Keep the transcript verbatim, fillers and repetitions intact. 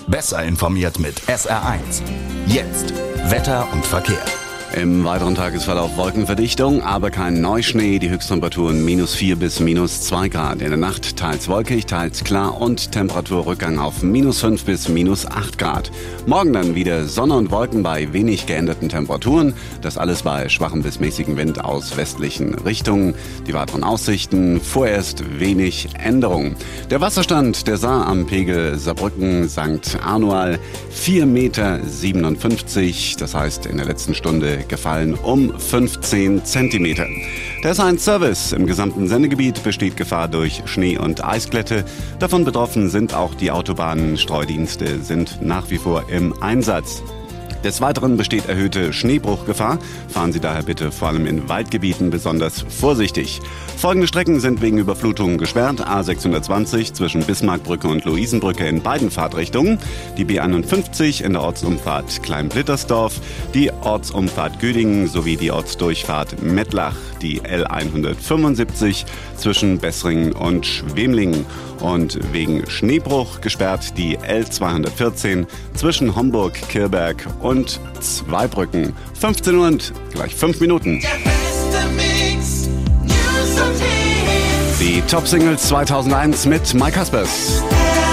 Besser informiert mit S R eins. Jetzt Wetter und Verkehr. Im weiteren Tagesverlauf Wolkenverdichtung, aber kein Neuschnee. Die Höchsttemperaturen minus vier bis minus zwei Grad. In der Nacht teils wolkig, teils klar und Temperaturrückgang auf minus fünf bis minus acht Grad. Morgen dann wieder Sonne und Wolken bei wenig geänderten Temperaturen. Das alles bei schwachem bis mäßigem Wind aus westlichen Richtungen. Die weiteren Aussichten, vorerst wenig Änderung. Der Wasserstand der Saar am Pegel Saarbrücken Sankt Anual vier Komma siebenundfünfzig Meter. Das heißt in der letzten Stunde gefallen um fünfzehn Zentimeter. Der S eins Service im gesamten Sendegebiet besteht Gefahr durch Schnee- und Eisglätte. Davon betroffen sind auch die Autobahnen. Streudienste sind nach wie vor im Einsatz. Des Weiteren besteht erhöhte Schneebruchgefahr. Fahren Sie daher bitte vor allem in Waldgebieten besonders vorsichtig. Folgende Strecken sind wegen Überflutungen gesperrt. A sechshundertzwanzig zwischen Bismarckbrücke und Luisenbrücke in beiden Fahrtrichtungen. Die B einundfünfzig in der Ortsumfahrt Kleinblittersdorf. Die Ortsumfahrt Güdingen sowie die Ortsdurchfahrt Mettlach. Die L hundertfünfundsiebzig zwischen Bessringen und Schwemlingen. Und wegen Schneebruch gesperrt die L zweihundertvierzehn zwischen Homburg-Kirberg und Zweibrücken. fünfzehn Uhr und gleich fünf Minuten. Der beste Mix, News und Hits. Die Top-Singles zweitausendeins mit Mike Haspers.